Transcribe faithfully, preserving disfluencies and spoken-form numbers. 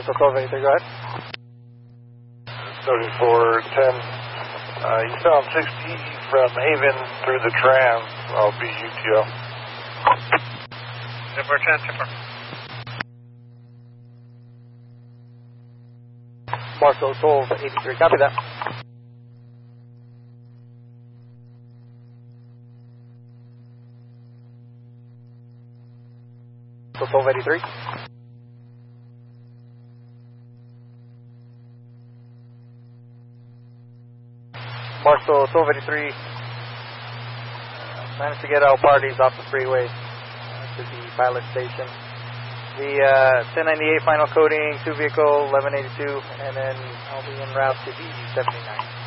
Marshall twelve eighty-three, go ahead. thirty-four ten. Uh, eastbound sixty from Haven through the trams. I'll be U T O. Zipper transfer. Marshall twelve eighty-three, copy that. twelve eighty-three. Marshall twelve eighty-three, uh, managed to get our parties off the freeway uh, to the pilot station. The uh, ten ninety-eight final coding, two vehicle, eleven eighty-two, and then I'll be en route to the seventy-nine.